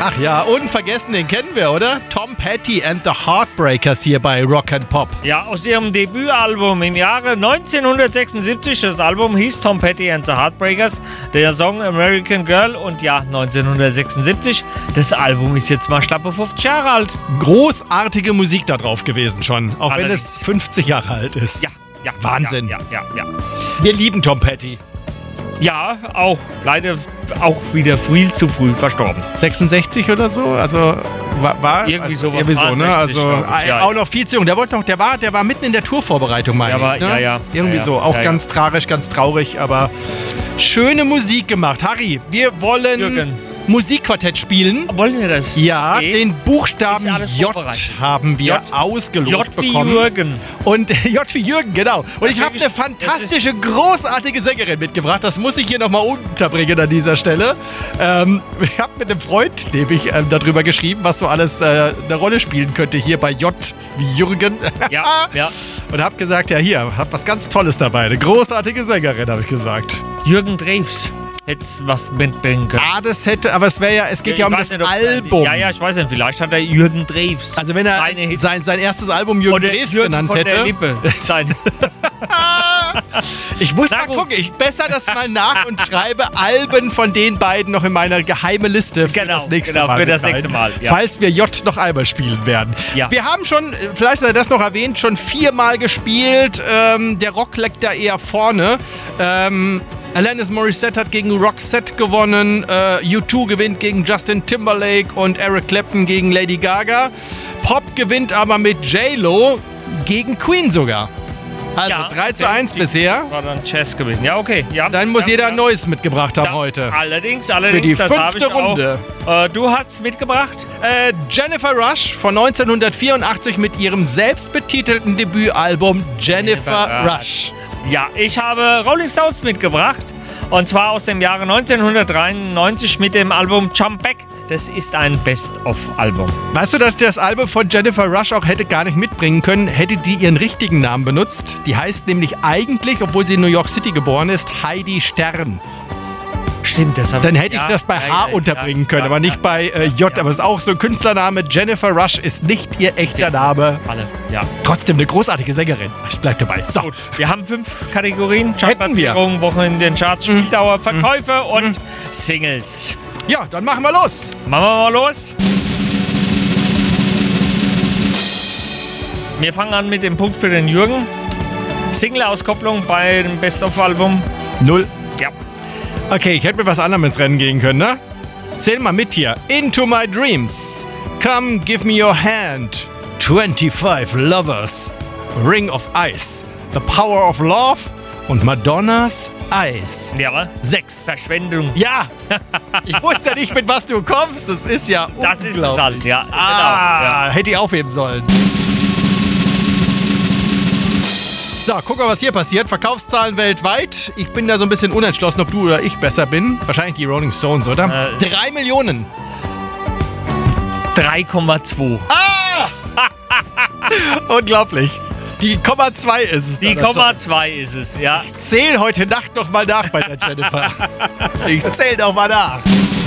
Ach ja, unvergessen, den kennen wir, oder? Tom Petty and the Heartbreakers hier bei Rock and Pop. Ja, aus ihrem Debütalbum im Jahre 1976. Das Album hieß Tom Petty and the Heartbreakers. Der Song American Girl und ja, 1976. Das Album ist jetzt mal schlappe 50 Jahre alt. Großartige Musik da drauf gewesen schon, auch Allerdings. wenn es 50 Jahre alt ist. Ja. Wahnsinn. Ja. Wir lieben Tom Petty. Ja, auch. Leider auch wieder viel zu früh verstorben. 66 oder so, also war Irgendwie sowas. irgendwie so, ne? Also 63, auch noch viel zu jung. Der war mitten in der Tourvorbereitung, meine ich, ne? Ja. Irgendwie so, auch ganz tragisch, ganz traurig, aber schöne Musik gemacht. Harry, wir wollen Jürgen. Musikquartett spielen. Wollen wir das? Ja, Okay. den Buchstaben Ist alles J vorbereitet. haben wir J ausgelost wie bekommen. Jürgen. Und J wie Jürgen, genau. Und ich habe eine Natürlich, fantastische, großartige Sängerin mitgebracht. Das muss ich hier nochmal unterbringen an dieser Stelle. Ich habe mit einem Freund, dem ich darüber geschrieben, was so alles eine Rolle spielen könnte hier bei J wie Jürgen. Ja. Und habe gesagt, ja hier, hab was ganz Tolles dabei. Eine großartige Sängerin, habe ich gesagt. Jürgen Drews. Hätt's was mitbringen können. Das hätte, aber es geht ja um das Album. Ja, ich weiß nicht, vielleicht hat er Jürgen Drews. Also wenn er sein erstes Album Jürgen Drews genannt von hätte. Der Lippe. Ich muss Na mal gut. gucken, ich bessere das mal nach und schreibe Alben von den beiden noch in meiner geheime Liste für das nächste Mal. Für das mit nächste rein, Mal, ja. Falls wir J noch einmal spielen werden. Ja. Wir haben schon, vielleicht sei das noch erwähnt, schon 4-mal gespielt. Der Rock leckt da eher vorne. Alanis Morissette hat gegen Roxette gewonnen. U2 gewinnt gegen Justin Timberlake und Eric Clapton gegen Lady Gaga. Pop gewinnt aber mit J-Lo gegen Queen sogar. Also Ja, 3:1 bisher. War dann Chess gewesen. Ja, okay. Ja, Dann muss jeder ein ja. Neues mitgebracht haben heute. Allerdings, Für die das habe 5. ich auch. Runde. Du hast mitgebracht? Jennifer Rush von 1984 mit ihrem selbstbetitelten Debütalbum Jennifer Rush. Ja, ich habe Rolling Stones mitgebracht. Und zwar aus dem Jahre 1993 mit dem Album Jump Back. Das ist ein Best-of-Album. Weißt du, dass ich das Album von Jennifer Rush auch hätte gar nicht mitbringen können, hätte die ihren richtigen Namen benutzt? Die heißt nämlich eigentlich, obwohl sie in New York City geboren ist, Heidi Stern. Stimmt, das habe Dann hätte ich das bei H unterbringen können, aber nicht bei J. Ja. Aber es ist auch so ein Künstlername. Jennifer Rush ist nicht ihr echter Name. Alle, ja. Trotzdem eine großartige Sängerin. Ich bleib dabei. So. Gut, wir haben 5 Kategorien. Hätten wir. Chartplatzierung, Wochen in den Charts, Spieldauer, Verkäufe und Singles. Ja, dann machen wir los. Machen wir mal los. Wir fangen an mit dem Punkt für den Jürgen. Single-Auskopplung bei dem Best-of-Album. 0. Ja. Okay, ich hätte mit was anderem ins Rennen gehen können, ne? Zähl mal mit hier. Into My Dreams. Come, give me your hand. 25 Lovers. Ring of Ice. The Power of Love. Und Madonnas Eyes. Ja, 6. Verschwendung. Ja! Ich wusste nicht, mit was du kommst. Das ist ja Das ist es halt, ja. Genau. Ja. Hätte ich aufheben sollen. So, gucken wir, was hier passiert. Verkaufszahlen weltweit. Ich bin da so ein bisschen unentschlossen, ob du oder ich besser bin. Wahrscheinlich die Rolling Stones, oder? 3 Millionen. 3,2. Unglaublich. Die Komma 2 ist es. Die dann Komma 2 ist es, ja. Ich zähl heute Nacht noch mal nach bei der Jennifer. Ich zähl noch mal nach.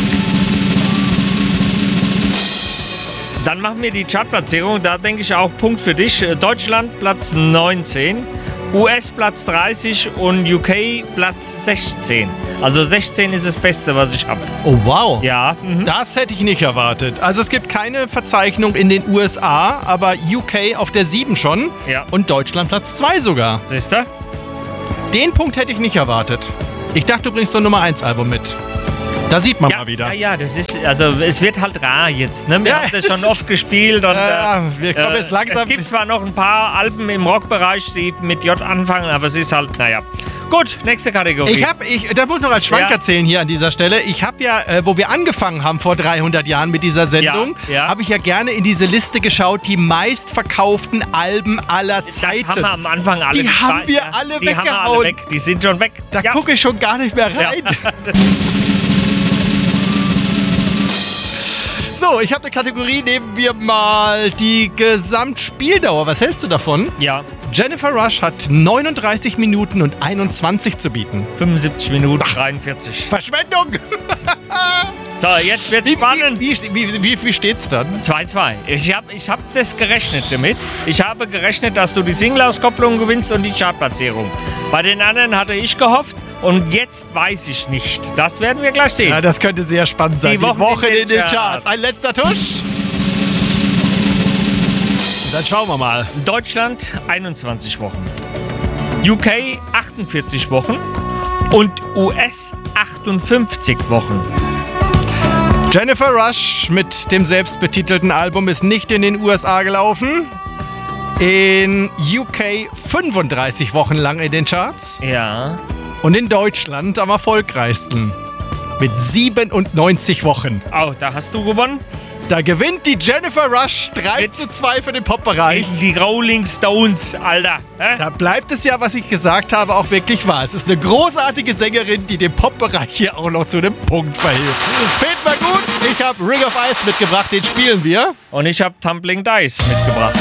Dann machen wir die Chartplatzierung. Da denke ich auch Punkt für dich. Deutschland Platz 19, US Platz 30 und UK Platz 16. Also 16 ist das Beste, was ich habe. Oh, wow. Ja. Das hätte ich nicht erwartet. Also es gibt keine Verzeichnung in den USA, aber UK auf der 7 schon. Ja. Und Deutschland Platz 2 sogar. Siehst du? Den Punkt hätte ich nicht erwartet. Ich dachte, du bringst so ein Nummer 1 Album mit. Da sieht man mal wieder. Ja, das ist, also es wird halt rar jetzt, ne? Wir Ja, haben das es schon ist- oft gespielt und wir kommen jetzt langsam. es gibt zwar noch ein paar Alben im Rockbereich, die mit J anfangen, aber es ist halt, naja. Gut, nächste Kategorie. Da muss ich noch als Schwank Ja. erzählen hier an dieser Stelle. Ich habe ja, wo wir angefangen haben vor 300 Jahren mit dieser Sendung, Ja. habe ich ja gerne in diese Liste geschaut, die meistverkauften Alben aller das Zeiten. haben wir am Anfang alle Die haben wir alle Die haben wir weggehauen. alle weg. Die sind schon weg. Da ja. gucke ich schon gar nicht mehr rein. Ja. So, ich habe eine Kategorie, nehmen wir mal die Gesamtspieldauer. Was hältst du davon? Ja, Jennifer Rush hat 39 Minuten und 21 zu bieten. 75 Minuten, 43. Verschwendung! So, jetzt wird's spannend. Wie steht's dann? 2-2. Ich hab das gerechnet damit. Ich habe gerechnet, dass du die Single-Auskopplung gewinnst und die Chartplatzierung. Bei den anderen hatte ich gehofft und jetzt weiß ich nicht. Das werden wir gleich sehen. Ja, das könnte sehr spannend sein. Die Woche in den Charts. Ein letzter Tusch. Dann schauen wir mal. Deutschland 21 Wochen. UK 48 Wochen. Und US 58 Wochen. Jennifer Rush mit dem selbstbetitelten Album ist nicht in den USA gelaufen. In UK 35 Wochen lang in den Charts. Ja. Und in Deutschland am erfolgreichsten. Mit 97 Wochen. Oh, da hast du gewonnen. Da gewinnt die Jennifer Rush 3:2 für den Pop-Bereich. Gegen die Rolling Stones, Alter. Da bleibt es ja, was ich gesagt habe, auch wirklich wahr. Es ist eine großartige Sängerin, die den Pop-Bereich hier auch noch zu einem Punkt verhilft. Fehlt mir gut. Ich habe Ring of Ice mitgebracht, den spielen wir. Und ich habe Tumbling Dice mitgebracht.